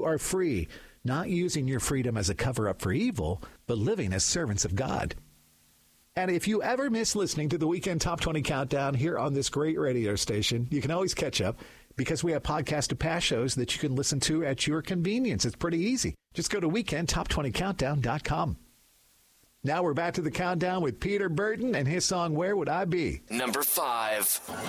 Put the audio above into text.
are free, not using your freedom as a cover-up for evil, but living as servants of God. And if you ever miss listening to the Weekend Top 20 Countdown here on this great radio station, you can always catch up because we have podcast of past shows that you can listen to at your convenience. It's pretty easy. Just go to weekendtop20countdown.com. Now we're back to the countdown with Peter Burton and his song, Where Would I Be? Number 5.